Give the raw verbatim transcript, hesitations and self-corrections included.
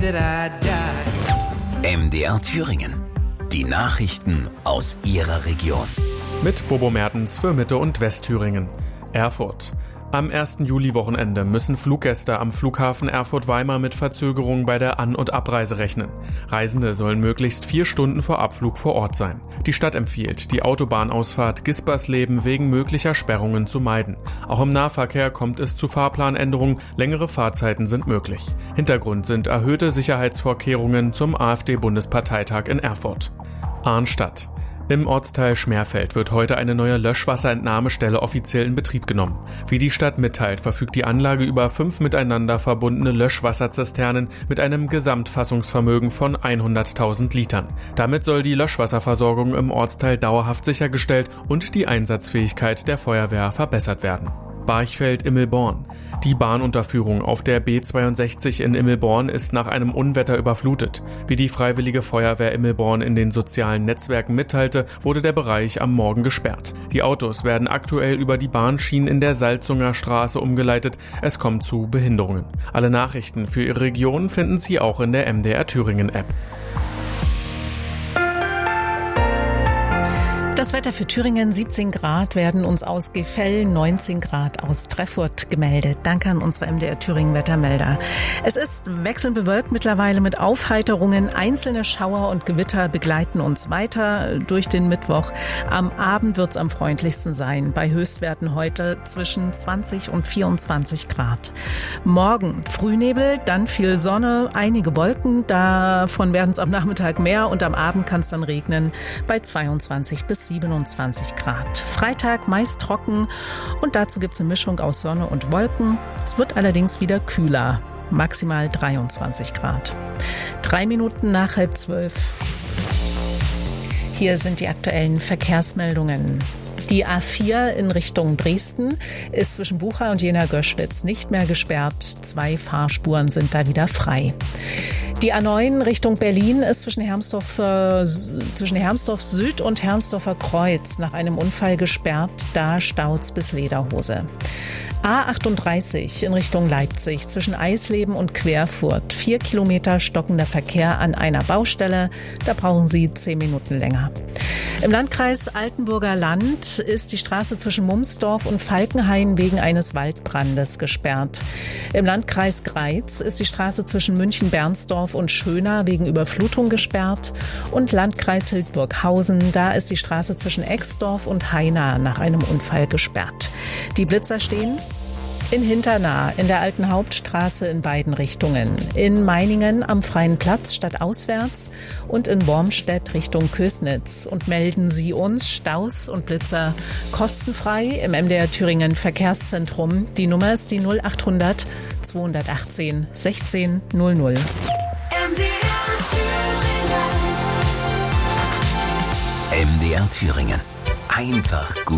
that I'd die. M D R Thüringen. Die Nachrichten aus Ihrer Region. Mit Bobo Mertens für Mitte- und Westthüringen. Erfurt. Am ersten Juli-Wochenende müssen Fluggäste am Flughafen Erfurt-Weimar mit Verzögerungen bei der An- und Abreise rechnen. Reisende sollen möglichst vier Stunden vor Abflug vor Ort sein. Die Stadt empfiehlt, die Autobahnausfahrt Gispersleben wegen möglicher Sperrungen zu meiden. Auch im Nahverkehr kommt es zu Fahrplanänderungen, längere Fahrzeiten sind möglich. Hintergrund sind erhöhte Sicherheitsvorkehrungen zum AfD-Bundesparteitag in Erfurt. Arnstadt. Im Ortsteil Schmerfeld wird heute eine neue Löschwasserentnahmestelle offiziell in Betrieb genommen. Wie die Stadt mitteilt, verfügt die Anlage über fünf miteinander verbundene Löschwasserzisternen mit einem Gesamtfassungsvermögen von hunderttausend Litern. Damit soll die Löschwasserversorgung im Ortsteil dauerhaft sichergestellt und die Einsatzfähigkeit der Feuerwehr verbessert werden. Barchfeld-Immelborn. Die Bahnunterführung auf der B zweiundsechzig in Immelborn ist nach einem Unwetter überflutet. Wie die Freiwillige Feuerwehr Immelborn in den sozialen Netzwerken mitteilte, wurde der Bereich am Morgen gesperrt. Die Autos werden aktuell über die Bahnschienen in der Salzunger Straße umgeleitet. Es kommt zu Behinderungen. Alle Nachrichten für Ihre Region finden Sie auch in der M D R Thüringen App. Das Wetter für Thüringen, siebzehn Grad werden uns aus Gefell, neunzehn Grad aus Treffurt gemeldet. Danke an unsere M D R Thüringen Wettermelder. Es ist wechselnd bewölkt mittlerweile mit Aufheiterungen. Einzelne Schauer und Gewitter begleiten uns weiter durch den Mittwoch. Am Abend wird es am freundlichsten sein. Bei Höchstwerten heute zwischen zwanzig und vierundzwanzig Grad. Morgen Frühnebel, dann viel Sonne, einige Wolken. Davon werden es am Nachmittag mehr und am Abend kann es dann regnen bei zweiundzwanzig bis siebenundzwanzig Grad. Freitag meist trocken und dazu gibt es eine Mischung aus Sonne und Wolken. Es wird allerdings wieder kühler, maximal dreiundzwanzig Grad. Drei Minuten nach halb zwölf. Hier sind die aktuellen Verkehrsmeldungen. Die A vier in Richtung Dresden ist zwischen Bucha und Jena-Göschwitz nicht mehr gesperrt. Zwei Fahrspuren sind da wieder frei. Die A neun Richtung Berlin ist zwischen Hermsdorf, äh, zwischen Hermsdorf Süd und Hermsdorfer Kreuz nach einem Unfall gesperrt. Da staut's bis Lederhose. A achtunddreißig in Richtung Leipzig zwischen Eisleben und Querfurt. Vier Kilometer stockender Verkehr an einer Baustelle. Da brauchen Sie zehn Minuten länger. Im Landkreis Altenburger Land ist die Straße zwischen Mumsdorf und Falkenhain wegen eines Waldbrandes gesperrt. Im Landkreis Greiz ist die Straße zwischen München-Bernsdorf und Schöna wegen Überflutung gesperrt. Und Landkreis Hildburghausen, da ist die Straße zwischen Exdorf und Haina nach einem Unfall gesperrt. Die Blitzer stehen in Hinternah, in der alten Hauptstraße in beiden Richtungen. In Meiningen am Freien Platz stadtauswärts und in Wormstedt Richtung Kösnitz. Und melden Sie uns Staus und Blitzer kostenfrei im M D R Thüringen Verkehrszentrum. Die Nummer ist die null achthundert zweihundertachtzehn sechzehn null null. M D R Thüringen. M D R Thüringen. Einfach gut.